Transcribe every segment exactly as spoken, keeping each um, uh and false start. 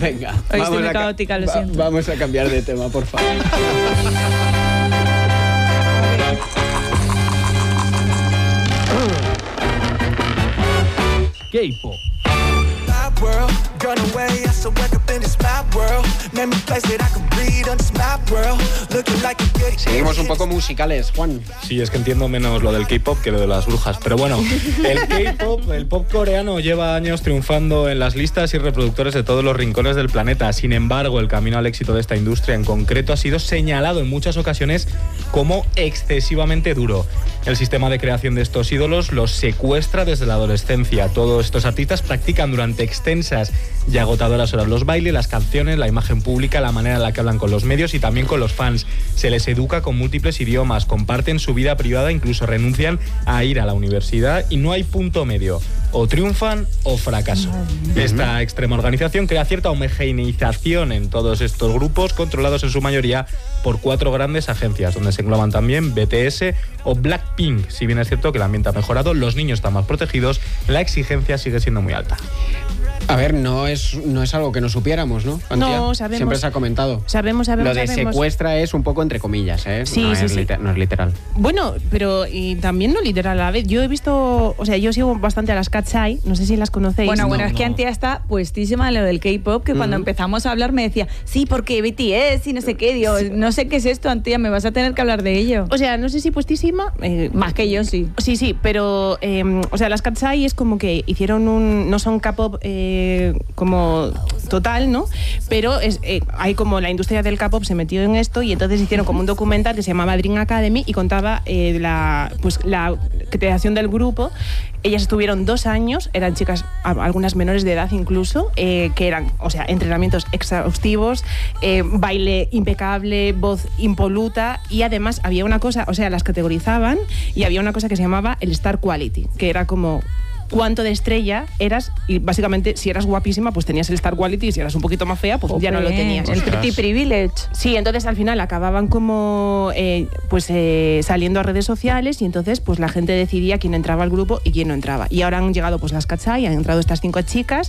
Venga. Hoy vamos estoy muy a ca- caótica, lo va- siento. Vamos a cambiar de tema, por favor. K-pop. Seguimos un poco musicales, Juan. Sí, es que entiendo menos lo del K-pop que lo de las brujas. Pero bueno, el K-pop, el pop coreano, lleva años triunfando en las listas y reproductores de todos los rincones del planeta. Sin embargo, el camino al éxito de esta industria en concreto ha sido señalado en muchas ocasiones como excesivamente duro. El sistema de creación de estos ídolos los secuestra desde la adolescencia. Todos estos artistas practican durante extensas y agotadoras horas los bailes, las canciones, la imagen pública, la manera en la que hablan con los medios y también con los fans. Se les educa con múltiples idiomas, comparten su vida privada, incluso renuncian a ir a la universidad y no hay punto medio. O triunfan o fracaso. Esta extrema organización crea cierta homogeneización en todos estos grupos, controlados en su mayoría por cuatro grandes agencias, donde se engloban también B T S o Blackpink. Si bien es cierto que el ambiente ha mejorado, los niños están más protegidos, la exigencia sigue siendo muy alta. A ver, no es, no es algo que no supiéramos, ¿no? Antía? No, sabemos. Siempre se ha comentado. Sabemos, sabemos, Lo de sabemos. secuestra es un poco entre comillas, ¿eh? Sí, no, sí, es sí. liter- no es literal. Bueno, pero y también no literal a la vez. Yo he visto, o sea, yo sigo bastante a las Cat's-Eye, no sé si las conocéis. Bueno, No. bueno, es que no. Antía está puestísima en lo del K-pop, que cuando Ujú. empezamos a hablar me decía, sí, porque B T S y no sé qué, digo, no sé qué es esto, Antía, me vas a tener que hablar de ello. O sea, no sé si puestísima. eh, Más que yo, sí. Sí, sí, pero, eh, o sea, las Cat's-Eye es como que hicieron un, no son K-pop eh, como total, ¿no? Pero es, eh, hay como la industria del K-pop se metió en esto y entonces hicieron como un documental que se llamaba Dream Academy y contaba eh, la, pues, la creación del grupo. Ellas estuvieron dos años, eran chicas, a- algunas menores de edad incluso, eh, que eran, o sea, entrenamientos exhaustivos, eh, baile impecable, voz impoluta y además había una cosa, o sea, las categorizaban y había una cosa que se llamaba el Star Quality, que era como cuánto de estrella eras y básicamente si eras guapísima pues tenías el Star Quality y si eras un poquito más fea pues ya no lo Joder, tenías. El pretty privilege. Sí, entonces al final acababan como eh, pues eh, saliendo a redes sociales y entonces pues la gente decidía quién entraba al grupo y quién no entraba. Y ahora han llegado pues las Cat's-Eye, han entrado estas cinco chicas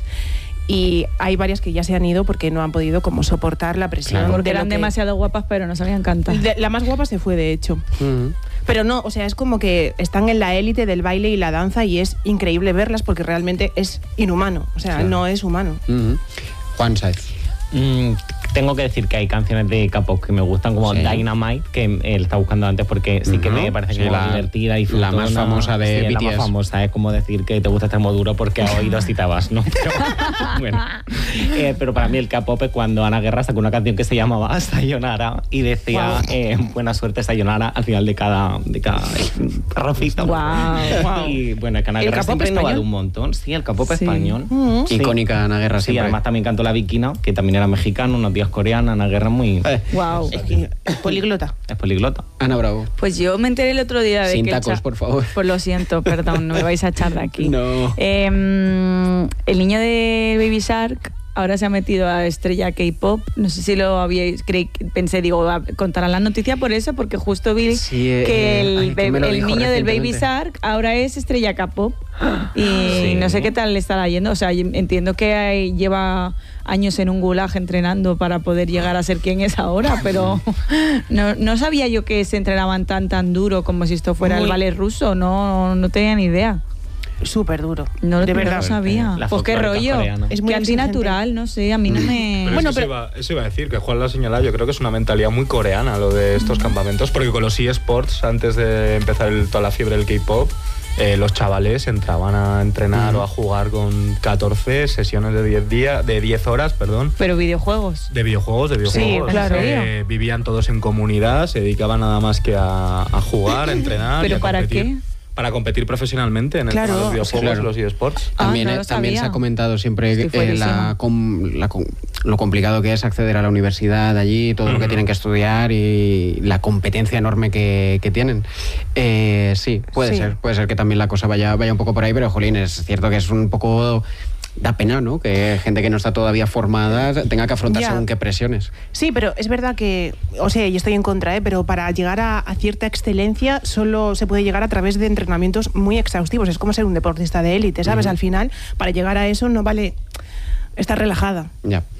y hay varias que ya se han ido porque no han podido como soportar la presión. Claro. Porque de lo eran que- demasiado guapas, pero no sabían cantar. de- la más guapa se fue, de hecho. Ujú. Pero no, o sea, es como que están en la élite del baile y la danza y es increíble verlas porque realmente es inhumano. O sea, Claro. no es humano. Ujú. Juan Saez. Mm, tengo que decir que hay canciones de K-pop que me gustan, como Sí. Dynamite, que él está buscando antes porque sí que Ujú. me parece Sí, como la- divertida y la más frutona. famosa de Sí, B T S. La más famosa, es como decir que te gusta extremo duro porque has oído si te vas, ¿no? Pero, bueno. Eh, pero para mí el K-pop es cuando Ana Guerra sacó una canción que se llamaba Sayonara y decía Wow. eh, buena suerte Sayonara al final de cada, de cada rocito. Guau, guau. Y bueno, es que Ana ¿El Guerra K-pop siempre ha innovado español? un montón. Sí, el K-pop Sí. español. Mm. Sí. Icónica Ana Guerra Sí, siempre. además también cantó La Viquina, que también era mexicana, unos días coreana, Ana Guerra muy... Eh, Wow. Es que es políglota. Es poliglota. Ana Bravo. Pues yo me enteré el otro día de Sin que el tacos, cha- por favor. Pues lo siento, perdón, no me vais a echar de aquí. No. Eh, el niño de Baby Shark ahora se ha metido a estrella K-pop. No sé si lo habíais creí, pensé, digo, ah, contarán la noticia por eso, porque justo vi Sí, eh, que el, ay, ¿quién me lo el dijo niño del Baby recientemente? Shark ahora es estrella K-pop. Y Sí. no sé qué tal le estará yendo. O sea, yo entiendo que hay- lleva años en un gulag entrenando para poder llegar a ser quien es ahora, pero no, no sabía yo que se entrenaban tan tan duro como si esto fuera Muy- el ballet ruso. No, no tenía ni idea. Súper duro. No, de no verdad. lo sabía. La Pues qué folclórica rollo. coreana. Es muy que exigente. antinatural, no sé, a mí no me... Pero Bueno, es que pero- eso, iba, eso iba a decir, que Juan lo ha señalado, yo creo que es una mentalidad muy coreana lo de estos campamentos, porque con los eSports, antes de empezar el- toda la fiebre del K-pop, eh, los chavales entraban a entrenar Ujú. o a jugar con catorce sesiones de diez días, de diez horas, perdón, Pero videojuegos. de videojuegos, de videojuegos. claro. Eh, vivían todos en comunidad, se dedicaban nada más que a, a jugar, a entrenar. y ¿Pero a para competir. qué? Para competir profesionalmente en el Claro, tema de los sí, videojuegos, claro. los eSports. Ah, También, no eh, lo también se sabía. ha comentado siempre Estoy eh, la, fuerísima. com- la com- lo complicado que es acceder a la universidad allí, todo lo que Ujú. tienen que estudiar y la competencia enorme que, que tienen. Eh, sí, puede Sí. ser, puede ser que también la cosa vaya, vaya un poco por ahí, pero jolín, es cierto que es un poco... Da pena, ¿no? Que gente que no está todavía formada tenga que afrontar Ya. según qué presiones. Sí, pero es verdad que, o sea, yo estoy en contra, ¿eh? Pero para llegar a, a cierta excelencia solo se puede llegar a través de entrenamientos muy exhaustivos. Es como ser un deportista de élite, ¿sabes? Ujú. Al final, para llegar a eso no vale estar relajada. Ya.